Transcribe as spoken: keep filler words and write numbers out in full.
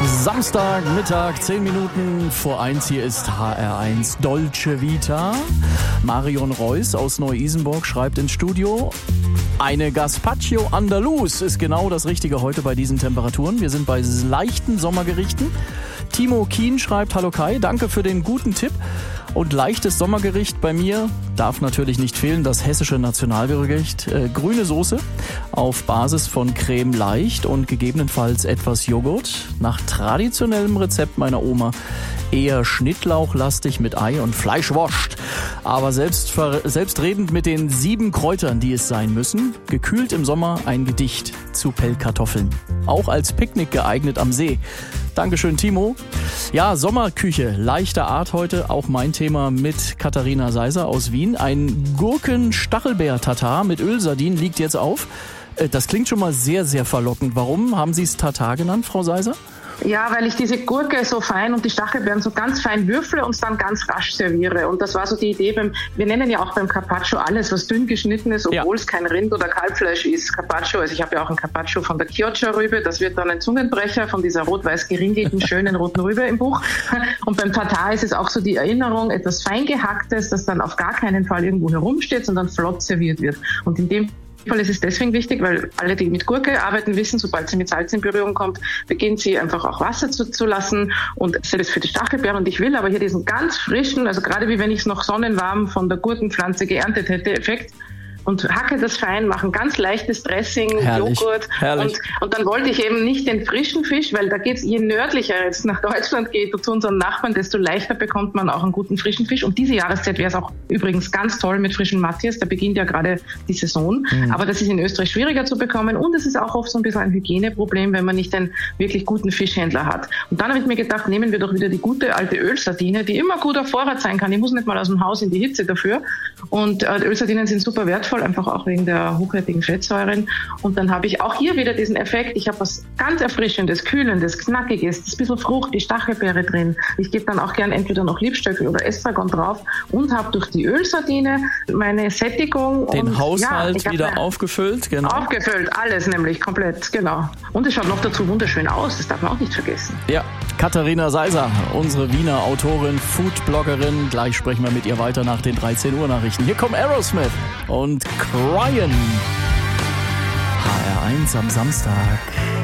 Samstagmittag, zehn Minuten vor eins. Hier ist H R eins Dolce Vita. Marion Reuss aus Neu-Isenburg schreibt ins Studio: Eine Gazpacho Andalus ist genau das Richtige heute bei diesen Temperaturen. Wir sind bei leichten Sommergerichten. Timo Kien schreibt: Hallo Kai, danke für den guten Tipp. Und leichtes Sommergericht bei mir darf natürlich nicht fehlen, das hessische Nationalgericht äh, grüne Soße auf Basis von Creme leicht und gegebenenfalls etwas Joghurt. Nach traditionellem Rezept meiner Oma eher schnittlauchlastig mit Ei und Fleischwurst. Aber selbst, selbstredend mit den sieben Kräutern, die es sein müssen. Gekühlt im Sommer ein Gedicht zu Pellkartoffeln. Auch als Picknick geeignet am See. Dankeschön, Timo. Ja, Sommerküche, leichter Art heute, auch mein Thema mit Katharina Seiser aus Wien. Ein Gurken-Stachelbeer-Tatar mit Ölsardinen liegt jetzt auf. Das klingt schon mal sehr, sehr verlockend. Warum haben Sie es Tatar genannt, Frau Seiser? Ja, weil ich diese Gurke so fein und die Stachelbeeren so ganz fein würfle und dann ganz rasch serviere. Und das war so die Idee beim, wir nennen ja auch beim Carpaccio alles, was dünn geschnitten ist, obwohl ja. es kein Rind- oder Kalbfleisch ist, Carpaccio. Also ich habe ja auch ein Carpaccio von der Chioggia-Rübe, das wird dann ein Zungenbrecher von dieser rot-weiß geringelten, schönen roten Rübe im Buch. Und beim Tatar ist es auch so die Erinnerung, etwas fein gehacktes, das dann auf gar keinen Fall irgendwo herumsteht, sondern flott serviert wird. Und in dem Fall ist es deswegen wichtig, weil alle, die mit Gurke arbeiten, wissen, sobald sie mit Salz in Berührung kommt, beginnt sie einfach auch Wasser zu, zu lassen und selbst für die Stachelbeeren. Und ich will aber hier diesen ganz frischen, also gerade wie wenn ich es noch sonnenwarm von der Gurkenpflanze geerntet hätte, Effekt, und hacke das fein, mache ein ganz leichtes Dressing, herrlich, Joghurt. Herrlich. Und, und dann wollte ich eben nicht den frischen Fisch, weil da geht's, je nördlicher jetzt nach Deutschland geht und zu unseren Nachbarn, desto leichter bekommt man auch einen guten frischen Fisch. Und diese Jahreszeit wäre es auch übrigens ganz toll mit frischen Matthias, da beginnt ja gerade die Saison. Mhm. Aber das ist in Österreich schwieriger zu bekommen und es ist auch oft so ein bisschen ein Hygieneproblem, wenn man nicht einen wirklich guten Fischhändler hat. Und dann habe ich mir gedacht, nehmen wir doch wieder die gute alte Ölsardine, die immer gut auf Vorrat sein kann. Ich muss nicht mal aus dem Haus in die Hitze dafür. Und äh, Ölsardinen sind super wertvoll, einfach auch wegen der hochwertigen Fettsäuren. Und dann habe ich auch hier wieder diesen Effekt, ich habe was ganz Erfrischendes, Kühlendes, Knackiges, das ist ein bisschen Frucht, die Stachelbeere drin. Ich gebe dann auch gern entweder noch Liebstöckel oder Estragon drauf und habe durch die Ölsardine meine Sättigung. Den und, Haushalt ja, wieder aufgefüllt, genau. Aufgefüllt, alles nämlich, komplett, genau. Und es schaut noch dazu wunderschön aus, das darf man auch nicht vergessen. Ja, Katharina Seiser, unsere Wiener Autorin, Foodbloggerin. Gleich sprechen wir mit ihr weiter nach den dreizehn Uhr Nachrichten. Hier kommt Aerosmith und Cryin'. H R eins am Samstag.